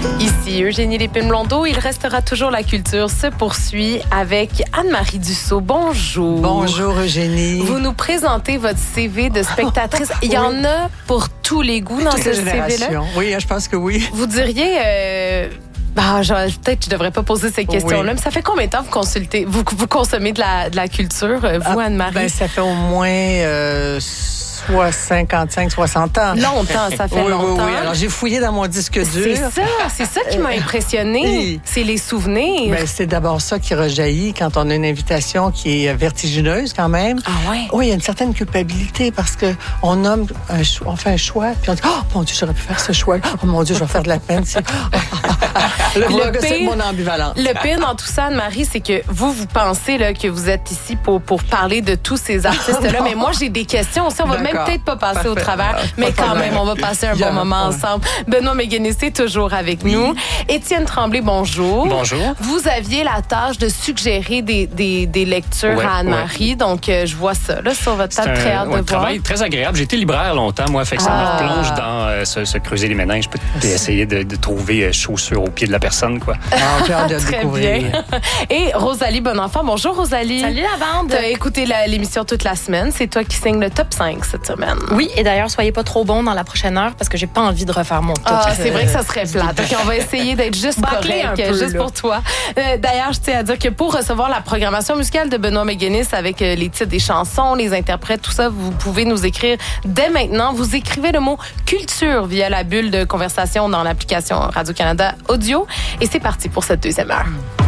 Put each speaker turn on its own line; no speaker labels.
Ici Eugénie Lépine-Blondeau. Il restera toujours la culture se poursuit avec Anne-Marie Dussault. Bonjour.
Bonjour Eugénie.
Vous nous présentez votre CV de spectatrice. Il y en a pour tous les goûts dans ce CV-là.
Oui, je pense que oui.
Vous diriez... peut-être que je devrais pas poser ces questions-là, mais ça fait combien de temps vous consommez de la culture, vous, Anne-Marie?
Ça fait au moins 55, 60 ans.
Longtemps, ça fait longtemps.
Oui. Alors, j'ai fouillé dans mon disque dur.
C'est ça qui m'a impressionnée.
Oui.
C'est les souvenirs.
C'est d'abord ça qui rejaillit quand on a une invitation qui est vertigineuse quand même.
Ah ouais?
Oui, il y a une certaine culpabilité parce que on fait un choix, puis on dit, oh mon Dieu, j'aurais pu faire ce choix. Oh mon Dieu, je vais faire de la peine. C'est mon ambivalence.
Le pire dans tout ça, Anne-Marie, c'est que vous pensez là, que vous êtes ici pour parler de tous ces artistes-là. Mais moi, j'ai des questions aussi. On va même peut-être pas passer au travers, mais quand même, on va passer un bon moment ensemble. Benoît Méguénis est toujours avec nous. Étienne Tremblay, bonjour.
Bonjour.
Vous aviez la tâche de suggérer des lectures à Anne-Marie, donc je vois ça là, sur votre table, très hâte de voir.
C'est un travail très agréable. J'ai été libraire longtemps, moi, fait que ça me replonge dans se creuser les méninges, essayer de trouver chaussures aux pieds de la personne, quoi.
J'ai hâte de découvrir.
Bien. Et Rosalie Bonenfant, bonjour Rosalie.
Salut la bande.
T'as écouté l'émission toute la semaine, c'est toi qui signes le top 5 cette semaine.
Oui, et d'ailleurs, soyez pas trop bons dans la prochaine heure parce que j'ai pas envie de refaire mon top.
C'est vrai que ça serait plate. Donc, on va essayer d'être juste correct, juste pour toi. D'ailleurs, je tiens à dire que pour recevoir la programmation musicale de Benoît Méguénis avec les titres des chansons, les interprètes, tout ça, vous pouvez nous écrire dès maintenant. Vous écrivez le mot culture via la bulle de conversation dans l'application Radio-Canada Audio. Et c'est parti pour cette deuxième heure.